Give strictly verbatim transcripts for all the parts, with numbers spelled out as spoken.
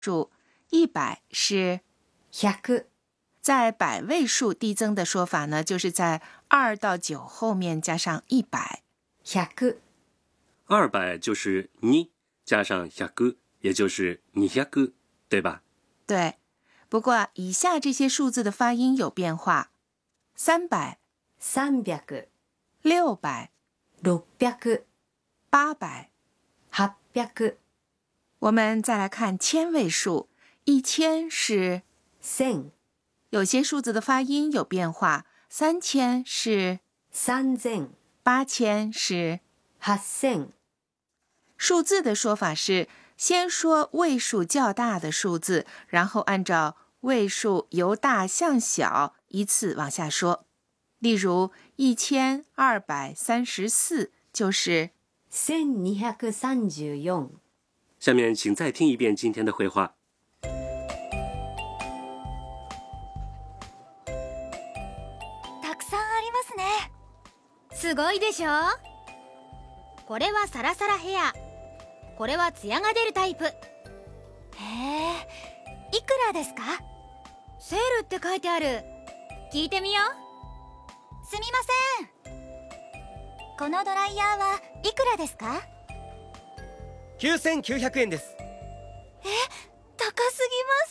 数一百是百， 在百位数递增的说法呢，就是在二到九后面加上一百。 百， 二百就是二加上百，也就是二百，对吧？ 对，不过以下这些数字的发音有变化：三百、 三百、 六百、 六百、 八百、 八百。 我们再来看千位数，一千是千， 有些数字的发音有变化，三千是三千， 八千是八千。 数字的说法是先说位数较大的数字，然后按照位数由大向小依次往下说。例如一千二百三十四就是千二百三十四。 下面请再听一遍今天的绘画。 たくさんありますね。すごいでしょ。これはサラサラヘア、これはツヤが出るタイプ。へえ、いくらですか？セールって書いてある。聞いてみよう。すみません。このドライヤーはいくらですか？ きゅうせんきゅうひゃくえんです。 え、高す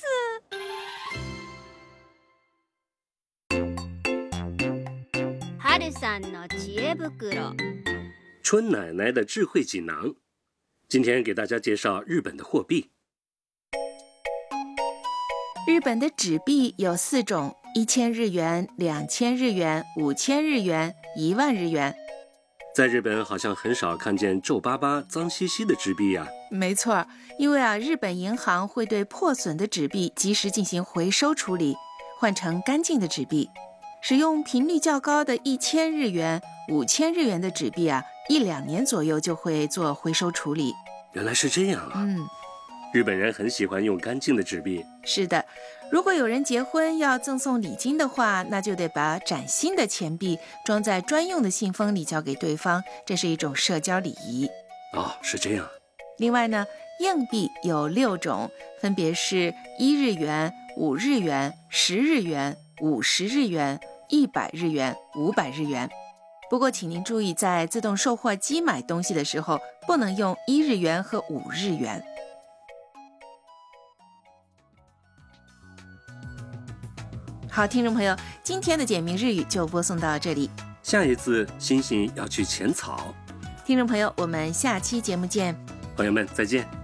ぎます。春さんの知恵袋。 春奶奶的智慧锦囊。今天给大家介绍日本的货币。 日本的纸币有四种：一千日元、两千日元、五千日元、一万日元。 在日本好像很少看见皱巴巴、脏兮兮的纸币啊。 没错，因为啊，日本银行会对破损的纸币及时进行回收处理，换成干净的纸币。使用频率较高的一千日元、五千日元的纸币啊，一两年左右就会做回收处理。 原来是这样啊。 嗯， 日本人很喜欢用干净的纸币。 是的，如果有人结婚要赠送礼金的话，那就得把崭新的钱币装在专用的信封里交给对方，这是一种社交礼仪。 哦，是这样。 另外呢，硬币有六种，分别是一日元、五日元、十日元、五十日元、一百日元、五百日元。不过请您注意，在自动售货机买东西的时候，不能用一日元和五日元。好，听众朋友，今天的简明日语就播送到这里。 下一次星星要去浅草。 听众朋友，我们下期节目见。 朋友们，再见。